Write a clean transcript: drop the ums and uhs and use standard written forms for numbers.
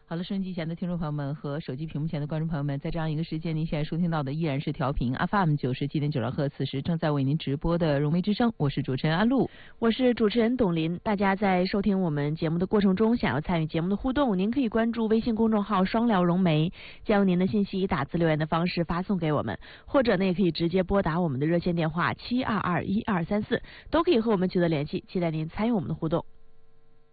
好了，收音机前的听众朋友们和手机屏幕前的观众朋友们，在这样一个时间，您现在收听到的依然是调频 FM 97.9兆赫，此时正在为您直播的融媒之声，我是主持人安露， 我是主持人董琳。大家在收听我们节目的过程中，想要参与节目的互动，您可以关注微信公众号双聊融媒，将您的信息以打字留言的方式发送给我们，或者呢也可以直接拨打我们的热线电话7221234，都可以和我们取得联系，期待您参与我们的互动。